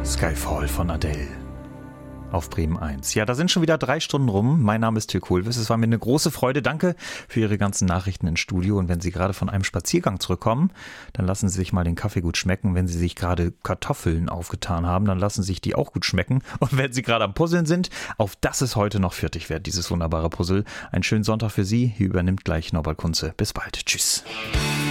Skyfall von Adele auf Bremen 1. Ja, da sind schon wieder 3 Stunden rum. Mein Name ist Till Kohlwiss. Es war mir eine große Freude. Danke für Ihre ganzen Nachrichten ins Studio. Und wenn Sie gerade von einem Spaziergang zurückkommen, dann lassen Sie sich mal den Kaffee gut schmecken. Wenn Sie sich gerade Kartoffeln aufgetan haben, dann lassen Sie sich die auch gut schmecken. Und wenn Sie gerade am Puzzeln sind, auf das es heute noch fertig wird, dieses wunderbare Puzzle. Einen schönen Sonntag für Sie. Hier übernimmt gleich Norbert Kunze. Bis bald. Tschüss.